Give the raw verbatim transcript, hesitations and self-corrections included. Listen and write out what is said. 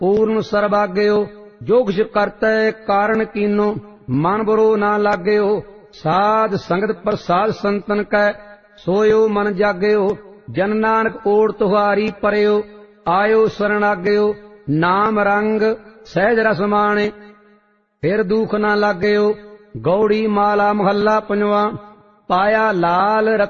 ਪੂਰਨ ਸਰਬਾਗਿਓ। ਜੋ ਕੁਛ ਕਰਤੈ ਕਾਰਨ ਕੀਨੋ, ਮਨ ਬੁਰੋ ਨਾ ਲਾਗਿਓ। ਸਾਧ ਸੰਗਤ ਪ੍ਰਸਾਦ ਸੰਤਨ ਕੈ, ਸੋਇਓ ਮਨ ਜਾਗਿਓ। ਜਨ ਨਾਨਕ ਓਟ ਤੁਹਾਰੀ ਪਰਿਓ, ਆਇਓ ਸਰਣਾਗਿਓ। ਨਾਮ ਰੰਗ ਸਹਿਜ ਰਸ ਮਾਣੇ, ਫਿਰ ਦੁਖ ਨਾ ਲਾਗਿਓ। ਗੌੜੀ ਮਾਲਾ ਮਹੱਲਾ ਪੰਜਵਾਂ। ਪਾਇਆ ਲਾਲ